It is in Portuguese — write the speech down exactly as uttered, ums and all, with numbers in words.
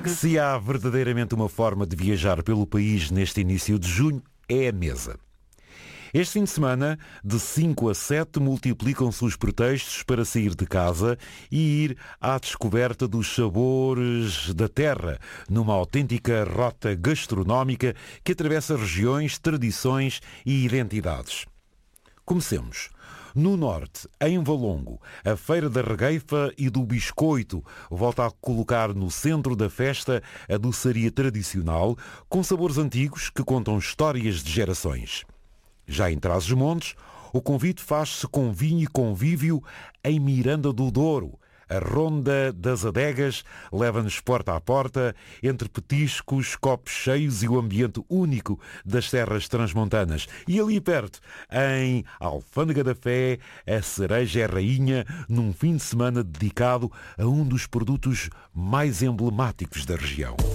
Se há verdadeiramente uma forma de viajar pelo país neste início de junho, é a mesa. Este fim de semana, de cinco a sete, multiplicam-se os pretextos para sair de casa e ir à descoberta dos sabores da terra, numa autêntica rota gastronómica que atravessa regiões, tradições e identidades. Comecemos. No norte, em Valongo, a Feira da Regueifa e do Biscoito volta a colocar no centro da festa a doçaria tradicional, com sabores antigos que contam histórias de gerações. Já em Trás-os-Montes, o convite faz-se com vinho e convívio em Miranda do Douro. A Ronda das Adegas leva-nos porta a porta, entre petiscos, copos cheios e o ambiente único das terras transmontanas. E ali perto, em Alfândega da Fé, a cereja é rainha num fim de semana dedicado a um dos produtos mais emblemáticos da região.